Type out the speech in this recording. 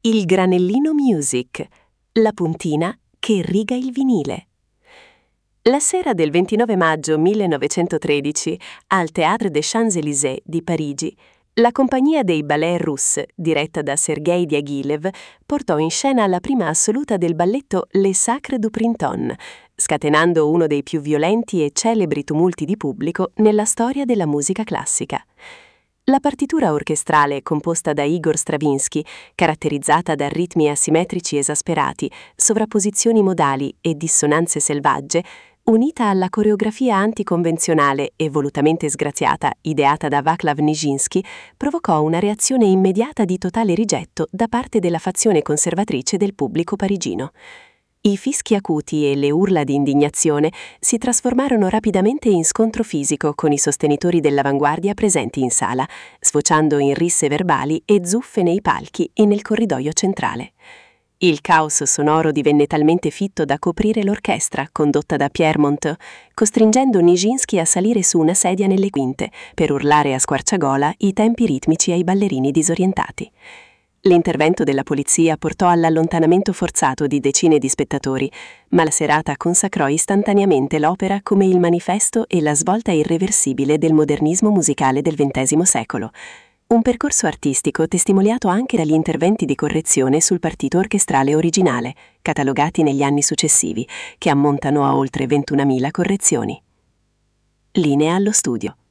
Il Granellino Music, la puntina che riga il vinile. La sera del 29 maggio 1913, al Théâtre des Champs-Élysées di Parigi, la compagnia dei Ballets Russes, diretta da Sergei Diaghilev, portò in scena la prima assoluta del balletto Les Sacres du Printemps, scatenando uno dei più violenti e celebri tumulti di pubblico nella storia della musica classica. La partitura orchestrale, composta da Igor Stravinsky, caratterizzata da ritmi asimmetrici esasperati, sovrapposizioni modali e dissonanze selvagge, unita alla coreografia anticonvenzionale e volutamente sgraziata ideata da Vaclav Nijinsky, provocò una reazione immediata di totale rigetto da parte della fazione conservatrice del pubblico parigino. I fischi acuti e le urla di indignazione si trasformarono rapidamente in scontro fisico con i sostenitori dell'avanguardia presenti in sala, sfociando in risse verbali e zuffe nei palchi e nel corridoio centrale. Il caos sonoro divenne talmente fitto da coprire l'orchestra, condotta da Pierremont, costringendo Nijinsky a salire su una sedia nelle quinte per urlare a squarciagola i tempi ritmici ai ballerini disorientati. L'intervento della polizia portò all'allontanamento forzato di decine di spettatori, ma la serata consacrò istantaneamente l'opera come il manifesto e la svolta irreversibile del modernismo musicale del XX secolo. Un percorso artistico testimoniato anche dagli interventi di correzione sul partito orchestrale originale, catalogati negli anni successivi, che ammontano a oltre 21.000 correzioni. Linea allo studio.